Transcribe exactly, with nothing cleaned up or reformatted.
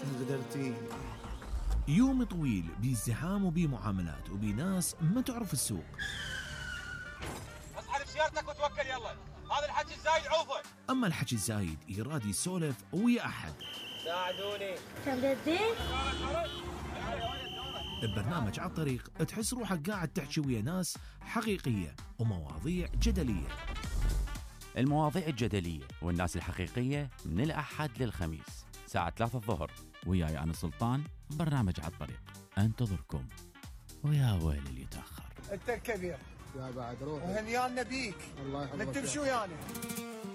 قدرتي. يوم طويل بازدحام وبمعاملات وبناس ما تعرف السوق. اصحى بسيارتك وتوكل يلا، هذا الحكي الزايد عوفه. اما الحكي الزايد يراد يسولف ويا احد. ساعدوني. تبدين؟ ببرنامج على الطريق تحس روحك قاعد تحكي ويا ناس حقيقية ومواضيع جدلية. المواضيع الجدلية والناس الحقيقية من الأحد للخميس ساعة ثلاثة الظهر، وياي أنا سلطان. برنامج على الطريق انتظركم، ويا ويل اللي يتأخر. انت الكبير يا بعد روح وهنيانا بيك. الله يحفظك. نكتب شو يعني؟